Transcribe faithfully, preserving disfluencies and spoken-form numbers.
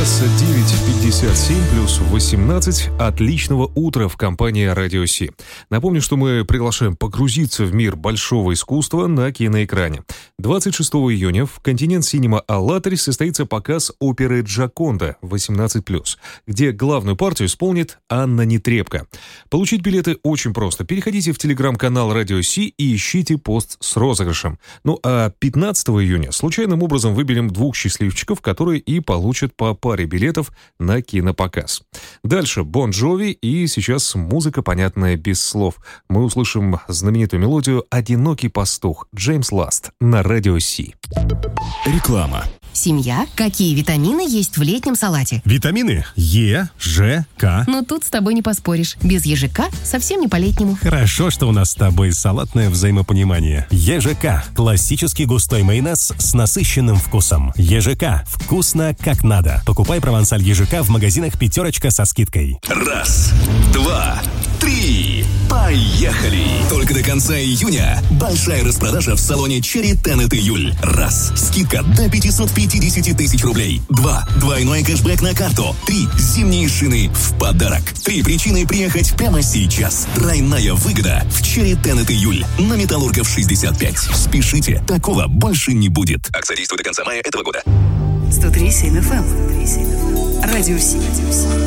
Сейчас девять пятьдесят семь плюс восемнадцать. Отличного утра в компании Радио Си. Напомню, что мы приглашаем погрузиться в мир большого искусства на киноэкране. двадцать шестого июня в Континент Синема Аллатри состоится показ оперы «Джаконда» восемнадцать плюс, где главную партию исполнит Анна Нетребко. Получить билеты очень просто. Переходите в телеграм-канал Радио Си и ищите пост с розыгрышем. Ну а пятнадцатого июня случайным образом выберем двух счастливчиков, которые и получат по паре билетов на кинопоказ. Дальше Бон Джови, и сейчас музыка, понятная без слов. Мы услышим знаменитую мелодию «Одинокий пастух» Джеймс Ласт на Радио Си. Реклама. Семья. Какие витамины есть в летнем салате? Витамины Е, Ж, К. Но тут с тобой не поспоришь. Без ежика совсем не по-летнему. Хорошо, что у нас с тобой салатное взаимопонимание. ЕЖК. Классический густой майонез с насыщенным вкусом. ЕЖК. Вкусно как надо. Покупай провансаль ЕЖК в магазинах «Пятерочка» со скидкой. Раз, два, три. Поехали! Только до конца июня большая распродажа в салоне Cherry Tenet июль. Раз. Скидка до пятьсот пятьдесят тысяч рублей. Два. Двойной кэшбэк на карту. Три. Зимние шины в подарок. Три причины приехать прямо сейчас. Тройная выгода в Cherry Tenet июль на Металлургов шестьдесят пять. Спешите, такого больше не будет. Акция действует до конца мая этого года. сто три семь эф эм. Радио Си.